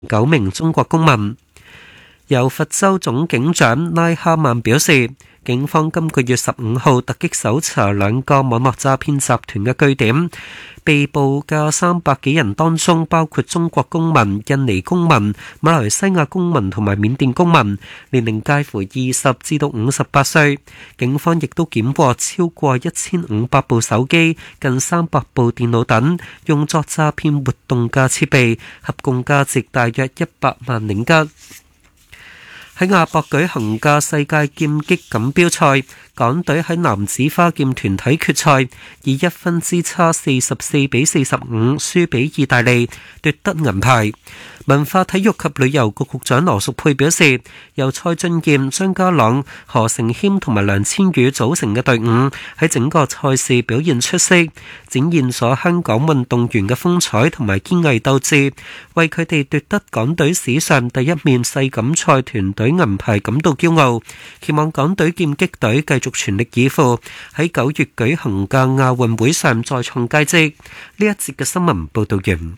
9名中國公民。由佛州總警長拉哈曼表示，警方今個月15號突擊搜查2個網絡詐騙集團嘅據點，被捕嘅300幾人當中包括中國公民、印尼公民、馬來西亞公民同埋緬甸公民，年齡介乎20至到58歲。警方亦都檢獲超過1500部手機、近300部電腦等用作詐騙活動嘅設備，合共價值大約100萬令吉。喺亞博舉行嘅世界劍擊錦標賽，港隊喺男子花劍團體決賽以1分之差44比45輸俾意大利，奪得銀牌。文化體育及旅遊局局長羅淑佩表示，由蔡俊彥、張家朗、何成謙同埋梁千羽組成嘅隊伍喺整個賽事表現出色，展現咗香港運動員嘅風采同埋堅毅鬥志，為佢哋奪得港隊史上第一面世錦賽團隊銀牌感到驕傲。期望港隊劍擊隊繼續全力以赴，喺9月舉行嘅亞運會上再創佳績。呢一節嘅新聞報道完。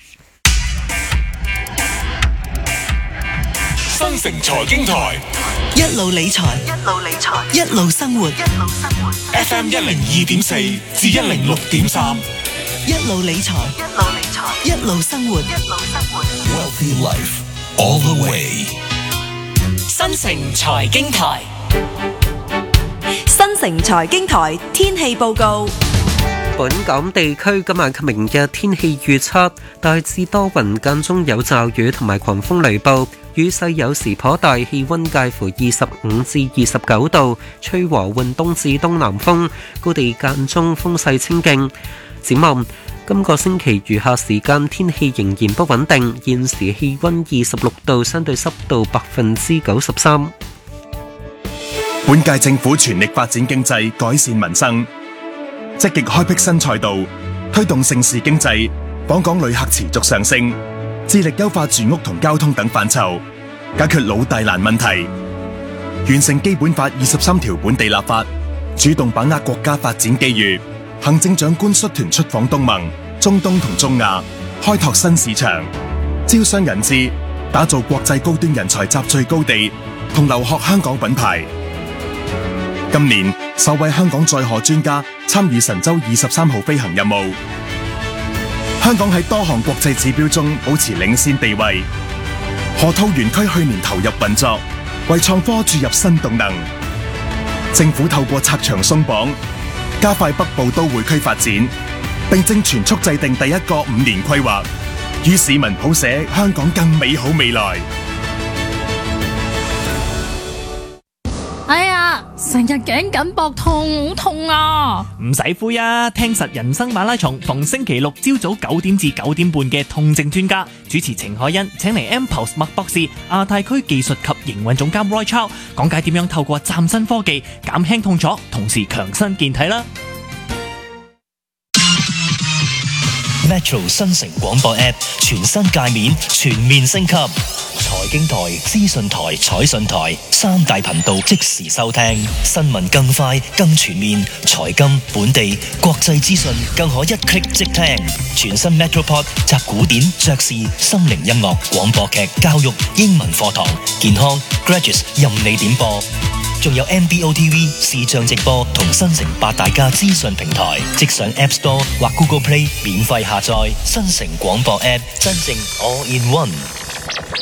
新城財經台一路理財，一路生活。 FM 102.4至106.3， 一路理財，一路生活。 Wealthy Life all the way。 新城財經台，新城財經台天氣報告。 本港地區今晚及明日天氣預測，大致多雲，間中有驟雨同埋狂風雷暴，雨勢有時頗大，氣溫介乎25至29度，吹和緩東至東南風，高地間中風勢清勁。展望今個星期餘下時間天氣仍然不穩定，現時氣溫26度，相對濕度93%。 本屆政府全力發展經濟，改善民生，積極開闢新賽道，推動盛事經濟，訪港旅客持續上升，致力優化住屋同交通等範疇，解決老大難問題，完成基本法23條本地立法，主動把握國家發展機遇。行政長官率團出訪東盟、中東同中亞，開拓新市場，招商引資，打造國際高端人才集聚高地，同留學香港品牌。今年首位香港載荷專家參與神舟23號飛行任務，香港喺多項國際指標中保持領先地位。河套園區去年投入運作，為創科注入新動能。政府透過拆牆鬆綁，加快北部都會區發展，並正全速制定第一個5年規劃，與市民譜寫香港更美好未來。 哎呀，成日頸緊膊痛，好痛啊！ 唔使灰啊，聽實人生馬拉松，逢星期六朝早9點至9點半嘅痛症專家主持程海欣，請嚟 M-Pulse 麥博士、亞太區技術及營運總監 Roy Chow 講解點樣透過嶄新科技減輕痛楚，同時強身健體啦。 Metro 新城廣播 App 全新界面全面升級，財經台、資訊台、彩訊台3大頻道即時收聽，新聞更快更全面，財金、本地、國際資訊更可一 click 即聽。全新 Metropod 集古典、爵士、心靈音樂、廣播劇、教育、英文課堂、健康、Graduates 任你點播。仲有 MBO TV 視像直播同新城8大家資訊平台，即上 App Store 或 Google Play 免費下載。新城廣播 App 真正 All in One。